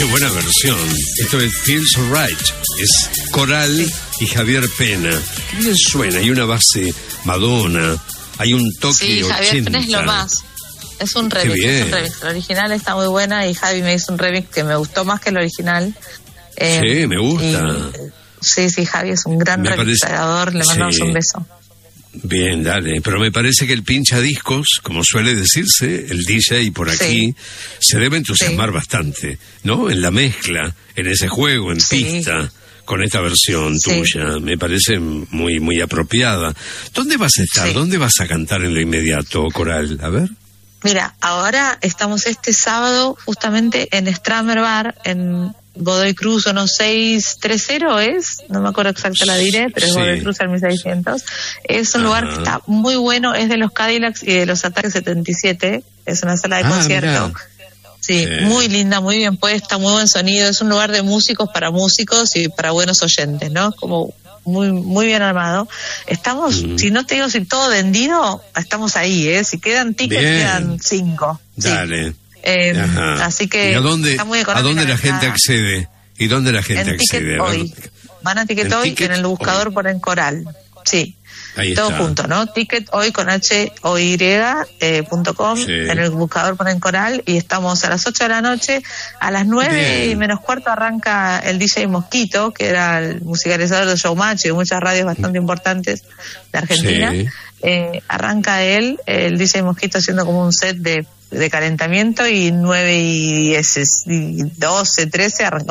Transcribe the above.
Qué buena versión. Esto es Feels Alright. Es Coral y Javier Pena. Qué bien suena. Hay una base Madonna. Hay un toque 80. Javier Pena es lo más. Es un remix, El original está muy buena y Javi me hizo un remix que me gustó más que el original. Sí, me gusta. Sí, Javi es un gran remixador. Le mandamos un beso. Bien, dale, pero me parece que el pincha discos, como suele decirse, el DJ por aquí, se debe entusiasmar bastante, ¿no? En la mezcla, en ese juego, en pista, con esta versión tuya, me parece muy, muy apropiada. ¿Dónde vas a estar? ¿Dónde vas a cantar en lo inmediato, Coral? A ver. Mira, ahora estamos este sábado justamente en Stramer Bar, en Godoy Cruz 1630 no me acuerdo exacto la diré, pero es Godoy Cruz al 1600. Es un lugar que está muy bueno, es de los Cadillacs y de los Ataques 77, es una sala de concierto. Mirá. Sí, muy linda, muy bien puesta, muy buen sonido, es un lugar de músicos y para buenos oyentes, ¿no? Como muy muy bien armado. Estamos, si no te digo si todo vendido, estamos ahí, si quedan tickets, quedan 5. Dale. Así que ¿y a dónde la gente accede? ¿Y dónde la gente accede? Hoy. Van a Ticket Hoy en el buscador ponen Coral. Sí. Ahí todo está. junto, ¿no? Ticket Hoy con HOY.com, en el buscador ponen Coral y estamos a las 8 de la noche. A las 9 menos cuarto arranca el DJ Mosquito, que era el musicalizador de Showmatch y de muchas radios bastante importantes de Argentina. Arranca el DJ Mosquito haciendo como un set de calentamiento y 9 y 10, 12, 13 arrancamos